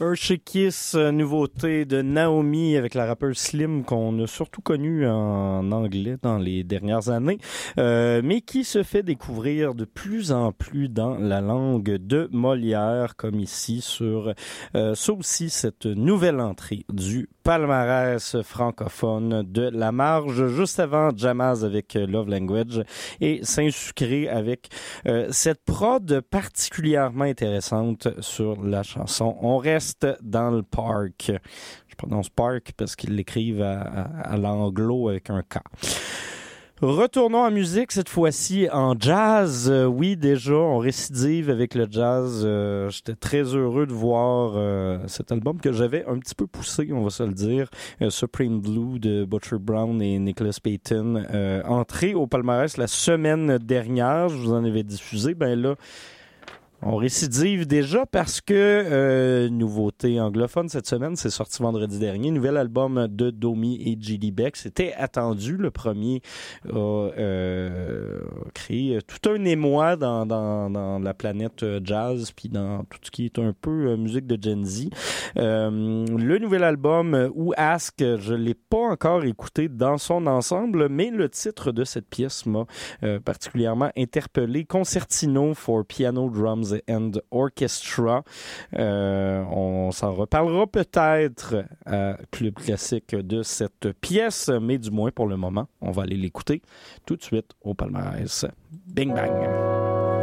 Hershey Kiss, nouveauté de Naomi avec la rappeuse Slim qu'on a surtout connue en anglais dans les dernières années, mais qui se fait découvrir de plus en plus dans la langue de Molière, comme ici sur ça aussi, cette nouvelle entrée du palmarès francophone de La Marge, juste avant Jamaz avec Love Language et Saint-Sucré avec cette prod particulièrement intéressante sur la chanson On reste dans le parc. Je prononce park parce qu'ils l'écrivent à l'anglo avec un K. Retournons en musique, cette fois-ci en jazz. Oui, déjà, on récidive avec le jazz. J'étais très heureux de voir cet album que j'avais un petit peu poussé, on va se le dire, Supreme Blue de Butcher Brown et Nicholas Payton, entré au palmarès la semaine dernière. Je vous en avais diffusé. Ben là, on récidive déjà parce que, nouveauté anglophone cette semaine, c'est sorti vendredi dernier, nouvel album de Domi et Gilly Beck. C'était attendu, le premier a créé tout un émoi dans la planète jazz puis dans tout ce qui est un peu musique de Gen Z. Le nouvel album, Who Ask, je l'ai pas encore écouté dans son ensemble, mais le titre de cette pièce m'a particulièrement interpellé. Concertino for Piano, Drums and Orchestra. On s'en reparlera peut-être à Club Classique de cette pièce, mais du moins pour le moment, on va aller l'écouter tout de suite au palmarès. Bing bang!